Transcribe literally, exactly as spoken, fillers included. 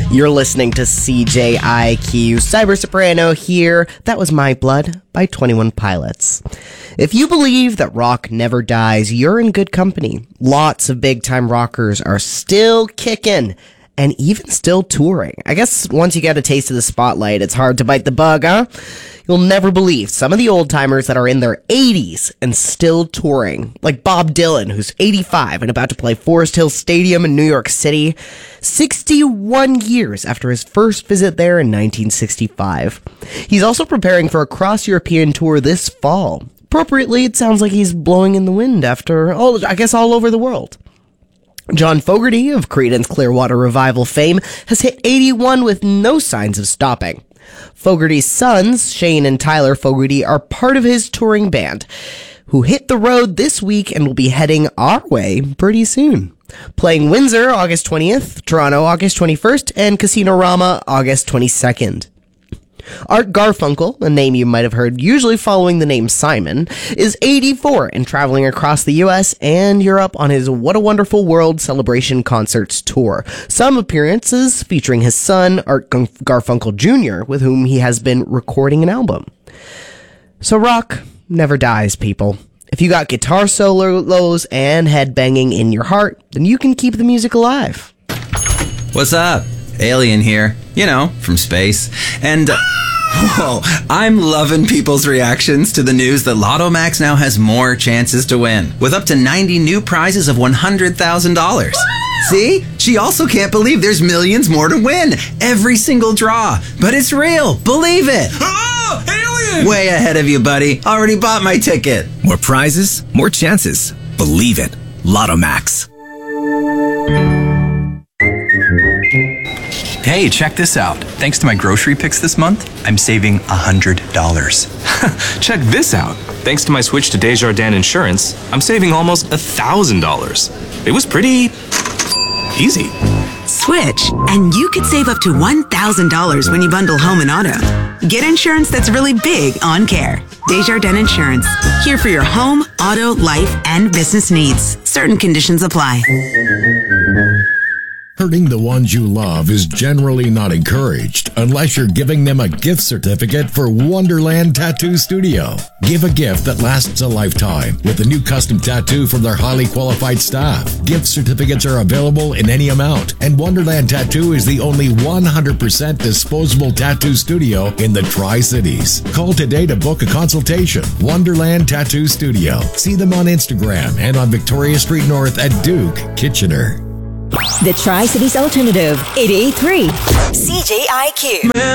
You're listening to C J I Q. Cyber Soprano here. That was My Blood by twenty-one Pilots. If you believe that rock never dies, you're in good company. Lots of big-time rockers are still kicking and even still touring. I guess once you get a taste of the spotlight, it's hard to bite the bug, huh? You'll never believe some of the old-timers that are in their eighties and still touring. Like Bob Dylan, who's eighty-five and about to play Forest Hill Stadium in New York City, sixty-one years after his first visit there in nineteen sixty-five. He's also preparing for a cross-European tour this fall. Appropriately, it sounds like he's blowing in the wind after, all, I guess, all over the world. John Fogerty of Creedence Clearwater Revival fame has hit eighty-one with no signs of stopping. Fogerty's sons, Shane and Tyler Fogerty, are part of his touring band, who hit the road this week and will be heading our way pretty soon. Playing Windsor August twentieth, Toronto August twenty-first, and Casino-Rama August twenty-second. Art Garfunkel, a name you might have heard usually following the name Simon, is eighty-four and traveling across the U S and Europe on his What a Wonderful World Celebration Concerts tour. Some appearances featuring his son, Art Garfunkel Junior, with whom he has been recording an album. So rock never dies, people. If you got guitar solos and headbanging in your heart, then you can keep the music alive. What's up? Alien here, you know, from space. And, uh, whoa, I'm loving people's reactions to the news that Lotto Max now has more chances to win, with up to ninety new prizes of one hundred thousand dollars. See? She also can't believe there's millions more to win every single draw. But it's real. Believe it. Oh, alien! Way ahead of you, buddy. Already bought my ticket. More prizes, more chances. Believe it. Lotto Max. Hey, check this out. Thanks to my grocery picks this month, I'm saving one hundred dollars. Check this out. Thanks to my switch to Desjardins Insurance, I'm saving almost one thousand dollars. It was pretty easy. Switch, and you could save up to one thousand dollars when you bundle home and auto. Get insurance that's really big on care. Desjardins Insurance, here for your home, auto, life, and business needs. Certain conditions apply. Hurting the ones you love is generally not encouraged unless you're giving them a gift certificate for Wonderland Tattoo Studio. Give a gift that lasts a lifetime with a new custom tattoo from their highly qualified staff. Gift certificates are available in any amount, and Wonderland Tattoo is the only one hundred percent disposable tattoo studio in the Tri-Cities. Call today to book a consultation. Wonderland Tattoo Studio. See them on Instagram and on Victoria Street North at Duke, Kitchener. The Tri-Cities Alternative, eighty-eight point three C J I Q.